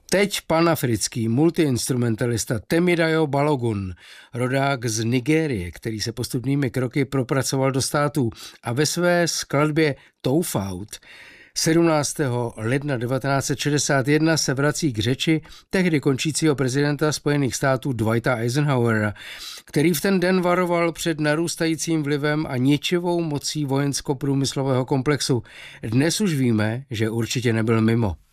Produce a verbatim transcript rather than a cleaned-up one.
Teď panafrický multiinstrumentalista Temidayo Balogun, rodák z Nigérie, který se postupnými kroky propracoval do států a ve své skladbě Toufaut sedmnáctého ledna devatenáct set šedesát jedna se vrací k řeči tehdy končícího prezidenta Spojených států Dwighta Eisenhowera, který v ten den varoval před narůstajícím vlivem a ničivou mocí vojensko-průmyslového komplexu. Dnes už víme, že určitě nebyl mimo.